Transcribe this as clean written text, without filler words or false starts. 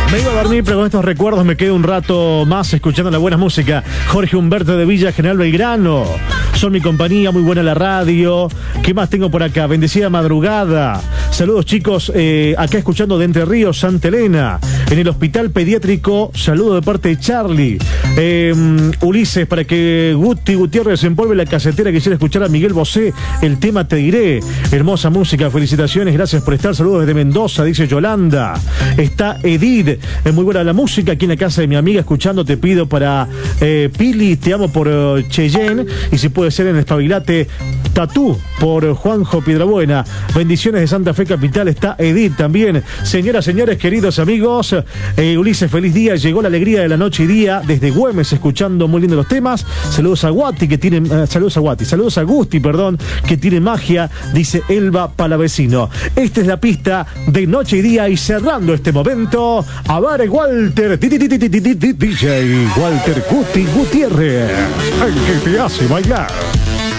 Me iba a dormir, pero con estos recuerdos me quedo un rato más escuchando la buena música. Jorge Humberto de Villa General Belgrano. Son mi compañía, muy buena la radio. ¿Qué más tengo por acá? Bendecida madrugada. Saludos, chicos, acá escuchando de Entre Ríos, Santa Elena. En el hospital pediátrico, saludo de parte de Charlie. Ulises, para que Gutiérrez empolve la casetera, quisiera escuchar a Miguel Bosé, el tema Te Diré. Hermosa música, felicitaciones, gracias por estar. Saludos desde Mendoza, dice Yolanda. Está Edith, muy buena la música, aquí en la casa de mi amiga escuchando. Te pido para Pili, te amo por Cheyenne, y si puede ser en Espabilate, Tatú por Juanjo Piedrabuena. Bendiciones de Santa Fe Capital, está Edith también. Señoras, señores, queridos amigos, Ulises, feliz día, llegó la alegría de la noche y día desde Güemes, escuchando muy lindo los temas. Saludos a Guati, que tiene, saludos a Gusti, perdón, que tiene magia, dice Elba Palavecino. Esta es la pista de noche y día, y cerrando este momento, a ver, Walter, DJ Walter Gutiérrez, el que te hace bailar.